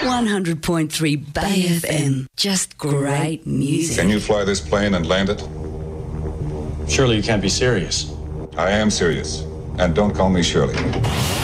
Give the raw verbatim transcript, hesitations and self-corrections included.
one hundred point three Bay F M. Just great music. Can you fly this plane and land it? Surely you can't be serious. I am serious. And don't call me Shirley.